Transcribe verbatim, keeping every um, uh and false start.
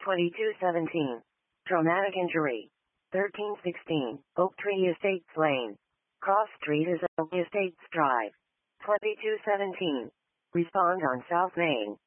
twenty-two seventeen. Traumatic injury. thirteen sixteen. Oak Tree Estates Lane. Cross Street is Oak Estates Drive. twenty-two seventeen. Respond on South Main.